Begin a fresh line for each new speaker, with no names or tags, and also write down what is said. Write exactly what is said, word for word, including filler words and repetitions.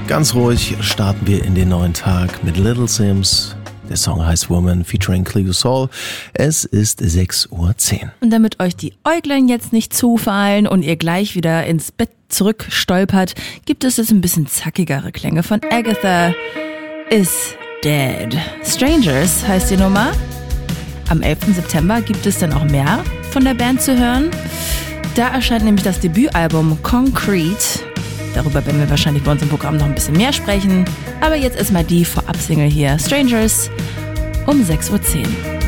Ganz ruhig starten wir in den neuen Tag mit Little Sims. Der Song heißt Woman featuring Cleo Sol. Es ist sechs Uhr zehn.
Und damit euch die Äuglein jetzt nicht zufallen und ihr gleich wieder ins Bett zurückstolpert, gibt es jetzt ein bisschen zackigere Klänge von Agatha is Dead. Strangers heißt die Nummer. Am elften September gibt es dann auch mehr von der Band zu hören. Da erscheint nämlich das Debütalbum Concrete. Darüber werden wir wahrscheinlich bei uns im Programm noch ein bisschen mehr sprechen. Aber jetzt erstmal die Vorab-Single hier, Strangers, um sechs Uhr zehn.